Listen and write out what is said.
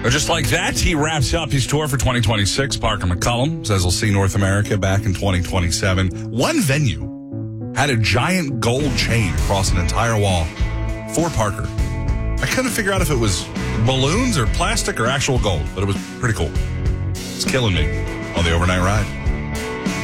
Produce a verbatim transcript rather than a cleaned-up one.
But just like that, he wraps up his tour for twenty twenty-six. Parker McCullum says he'll see North America back in twenty twenty-seven. One venue had a giant gold chain across an entire wall for Parker. I couldn't figure out if it was balloons or plastic or actual gold, but it was pretty cool. It's killing me on the overnight ride.